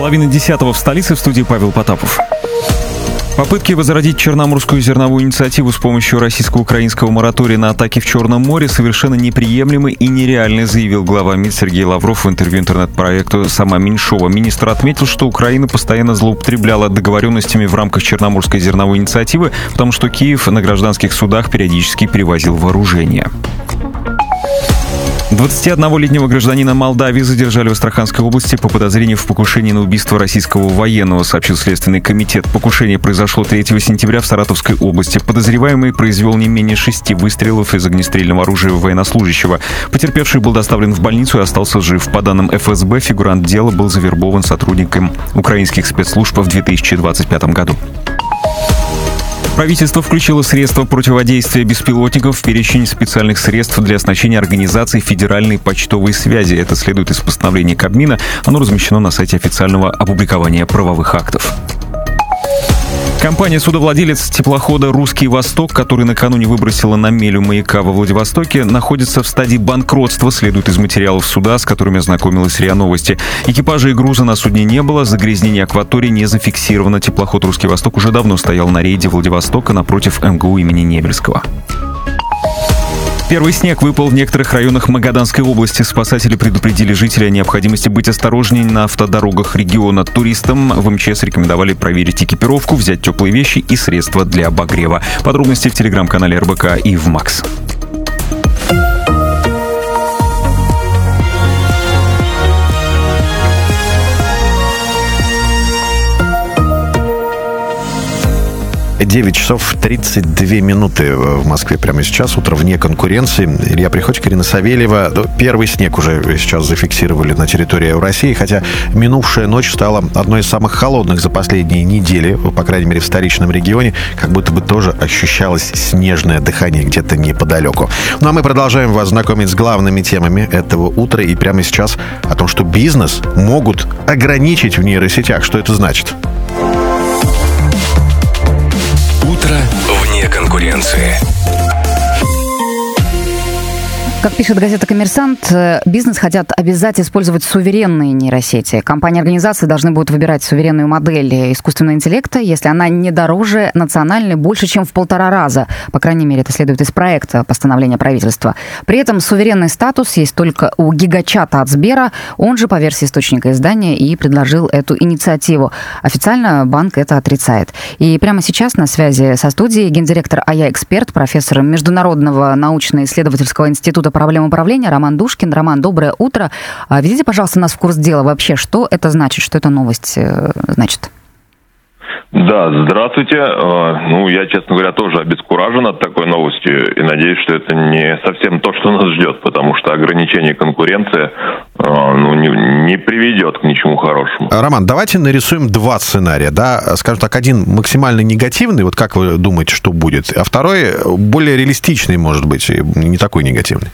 9:30 в столице, в студии Павел Потапов. Попытки возродить черноморскую зерновую инициативу с помощью российско-украинского моратория на атаки в Черном море совершенно неприемлемы и нереальны, заявил глава МИД Сергей Лавров в интервью интернет-проекту «Сама Меньшова». Министр отметил, что Украина постоянно злоупотребляла договоренностями в рамках черноморской зерновой инициативы, потому что Киев на гражданских судах периодически перевозил вооружение. 21-летнего гражданина Молдавии задержали в Астраханской области по подозрению в покушении на убийство российского военного, сообщил Следственный комитет. Покушение произошло 3 сентября в Саратовской области. Подозреваемый произвел не менее 6 выстрелов из огнестрельного оружия в военнослужащего. Потерпевший был доставлен в больницу и остался жив. По данным ФСБ, фигурант дела был завербован сотрудником украинских спецслужб в 2025 году. Правительство включило средства противодействия беспилотников в перечень специальных средств для оснащения организаций федеральной почтовой связи. Это следует из постановления Кабмина. Оно размещено на сайте официального опубликования правовых актов. Компания-судовладелец теплохода «Русский Восток», который накануне выбросила на мель у маяка во Владивостоке, находится в стадии банкротства, следует из материалов суда, с которыми ознакомилась РИА Новости. Экипажа и груза на судне не было, загрязнение акватории не зафиксировано. Теплоход «Русский Восток» уже давно стоял на рейде Владивостока напротив МГУ имени Невельского. Первый снег выпал в некоторых районах Магаданской области. Спасатели предупредили жителей о необходимости быть осторожнее на автодорогах региона. Туристам в МЧС рекомендовали проверить экипировку, взять теплые вещи и средства для обогрева. Подробности в телеграм-канале РБК и в МАКС. Девять часов 32 минуты в Москве прямо сейчас. Утро вне конкуренции. Илья Приходько, Ирина Савельева. Первый снег уже сейчас зафиксировали на территории России, хотя минувшая ночь стала одной из самых холодных за последние недели, по крайней мере в столичном регионе, как будто бы тоже ощущалось снежное дыхание где-то неподалеку. Ну а мы продолжаем вас знакомить с главными темами этого утра, и прямо сейчас о том, что бизнес могут ограничить в нейросетях. Что это значит? Утро вне конкуренции. Как пишет газета «Коммерсант», бизнес хотят обязать использовать суверенные нейросети. Компании и организации должны будут выбирать суверенную модель искусственного интеллекта, если она не дороже национальной больше, чем в 1,5 раза. По крайней мере, это следует из проекта постановления правительства. При этом суверенный статус есть только у гигачата от Сбера. Он же, по версии источника издания, и предложил эту инициативу. Официально банк это отрицает. И прямо сейчас на связи со студией гендиректор АЯ «Эксперт», профессор Международного научно-исследовательского института проблем управления Роман Душкин. Роман, доброе утро. Введите, пожалуйста, нас в курс дела вообще. Что это значит? Что эта новость значит? Да, здравствуйте. Я, честно говоря, тоже обескуражен от такой новости и надеюсь, что это не совсем то, что нас ждет, потому что ограничение конкуренции не приведет к ничему хорошему. Роман, давайте нарисуем 2 сценария, да, скажем так, один максимально негативный, вот как вы думаете, что будет, а второй более реалистичный, может быть, не такой негативный.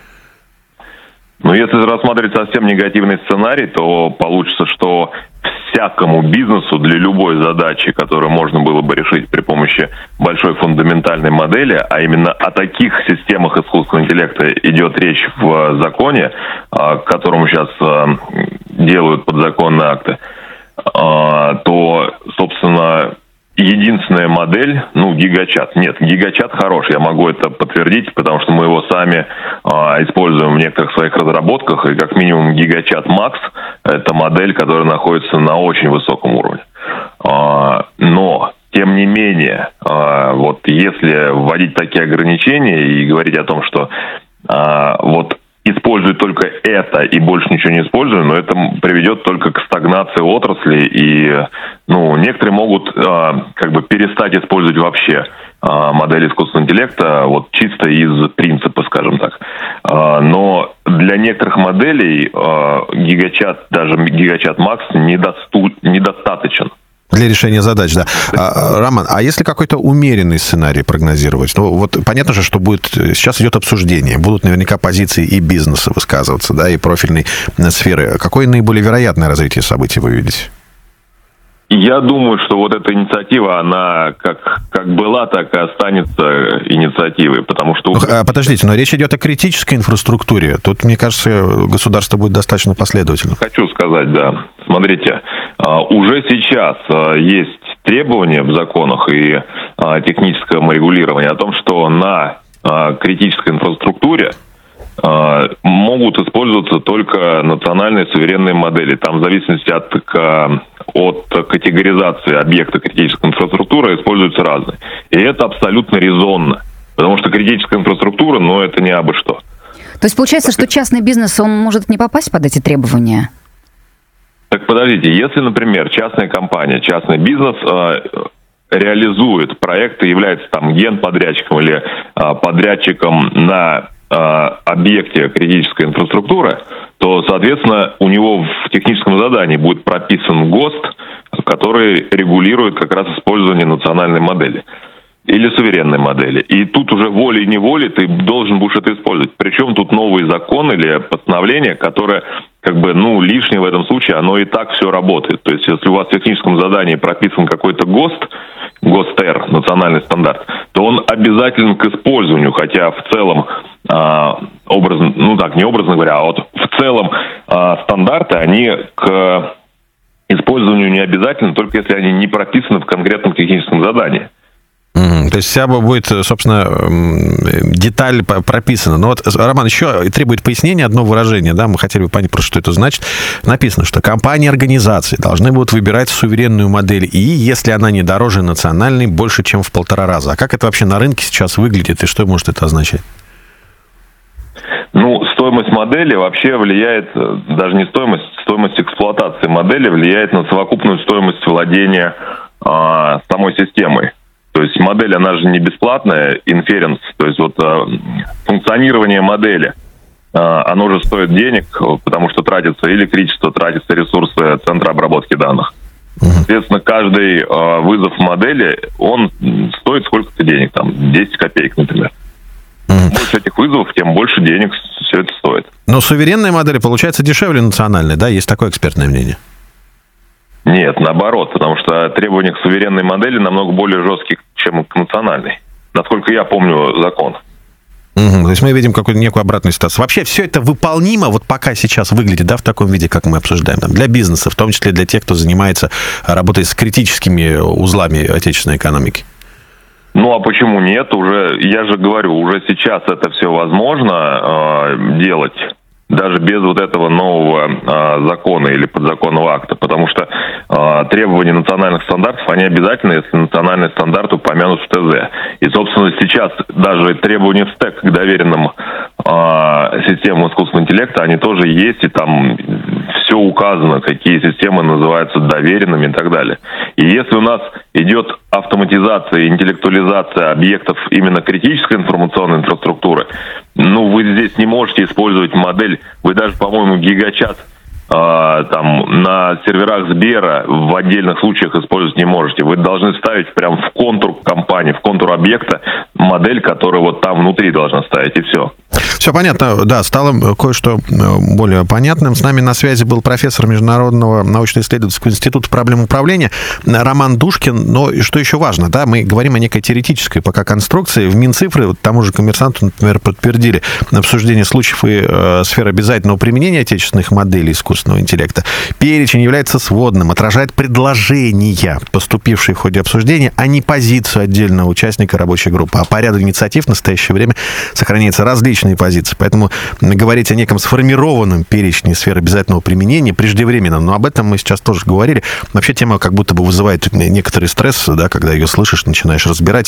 Если рассматривать совсем негативный сценарий, то получится, что всякому бизнесу для любой задачи, которую можно было бы решить при помощи большой фундаментальной модели, а именно о таких системах искусственного интеллекта идет речь в законе, к которому сейчас делают подзаконные акты, то, собственно, единственная модель, гигачат. Нет, гигачат хороший, я могу это подтвердить, потому что мы его сами используем в некоторых своих разработках, и как минимум гигачат Макс – это модель, которая находится на очень высоком уровне. Но, тем не менее, если вводить такие ограничения и говорить о том, что используют только это и больше ничего не используют, но это приведет только к стагнации отрасли, и некоторые могут перестать использовать вообще модели искусственного интеллекта, чисто из принципа, скажем так. Но для некоторых моделей гигачат, даже гигачат Макс, недостаточен. Для решения задач, да. Роман, а если какой-то умеренный сценарий прогнозировать? Понятно же, что сейчас идет обсуждение, будут наверняка позиции и бизнеса высказываться, да, и профильной сферы. Какое наиболее вероятное развитие событий вы видите? Я думаю, что эта инициатива, она как была, так и останется инициативой, потому что... Подождите, но речь идет о критической инфраструктуре. Тут, мне кажется, государство будет достаточно последовательным. Хочу сказать, да. смотрите, уже сейчас есть требования в законах и техническом регулировании о том, что на критической инфраструктуре могут использоваться только национальные суверенные модели. Там в зависимости от категоризации объекта критической инфраструктуры используются разные. И это абсолютно резонно, потому что критическая инфраструктура, это не абы что. То есть получается, что частный бизнес, он может не попасть под эти требования? Так подождите, если, например, частная компания, частный бизнес реализует проект и является там генподрядчиком или подрядчиком на объекте критической инфраструктуры, то, соответственно, у него в техническом задании будет прописан ГОСТ, который регулирует как раз использование национальной модели или суверенной модели. И тут уже волей-неволей ты должен будешь это использовать. Причем тут новый закон или постановление, которое лишнее в этом случае, оно и так все работает. То есть, если у вас в техническом задании прописан какой-то ГОСТ, ГОСТ-Р, национальный стандарт, то он обязателен к использованию, хотя в целом в целом стандарты, они к использованию не обязательны, только если они не прописаны в конкретном техническом задании. То есть вся будет, собственно, деталь прописана. Но Роман, еще требует пояснения одно выражение, да, мы хотели бы понять просто, что это значит. Написано, что компании и организации должны будут выбирать суверенную модель, и если она не дороже национальной, больше, чем в 1,5 раза. А как это вообще на рынке сейчас выглядит, и что может это означать? Стоимость модели вообще влияет, даже не стоимость эксплуатации модели влияет на совокупную стоимость владения самой системой. То есть модель, она же не бесплатная, инференс, то есть функционирование модели, оно же стоит денег, потому что тратится электричество, тратятся ресурсы центра обработки данных. Соответственно, каждый вызов модели, он стоит сколько-то денег, 10 копеек, например. Больше этих вызовов, тем больше денег все это стоит. Но суверенная модель получается дешевле национальной, да? Есть такое экспертное мнение? Нет, наоборот, потому что требования к суверенной модели намного более жесткие, чем к национальной. Насколько я помню закон. То есть мы видим какую-то некую обратную ситуацию. Вообще все это выполнимо, пока сейчас выглядит, да, в таком виде, как мы обсуждаем, для бизнеса, в том числе для тех, кто занимается работой с критическими узлами отечественной экономики? А почему нет? Я же говорю, уже сейчас это все возможно делать, даже без этого нового закона или подзаконного акта, потому что требования национальных стандартов, они обязательны, если национальный стандарт упомянут в ТЗ. И, собственно, сейчас даже требования в СТЭК к доверенным системам искусственного интеллекта, они тоже есть, и там все указано, какие системы называются доверенными и так далее. И если у нас идет автоматизация и интеллектуализация объектов именно критической информационной инфраструктуры, вы здесь не можете использовать модель, вы даже, по-моему, гигачас на серверах Сбера в отдельных случаях использовать не можете. Вы должны ставить прям в контур компании, в контур объекта модель, которая там внутри должна стоять, и все. Все понятно, да, стало кое-что более понятным. С нами на связи был профессор Международного научно-исследовательского института проблем управления Роман Душкин. Но что еще важно, да, мы говорим о некой теоретической пока конструкции. В Минцифры, тому же Коммерсанту, например, подтвердили обсуждение случаев и сфер обязательного применения отечественных моделей искусственного интеллекта. Перечень является сводным, отражает предложения, поступившие в ходе обсуждения, а не позицию отдельного участника рабочей группы. А по ряду инициатив в настоящее время сохраняются различные позиции. Поэтому говорить о неком сформированном перечне сфер обязательного применения преждевременно. Но об этом мы сейчас тоже говорили. Вообще тема как будто бы вызывает некоторый стресс, да, когда ее слышишь, начинаешь разбирать.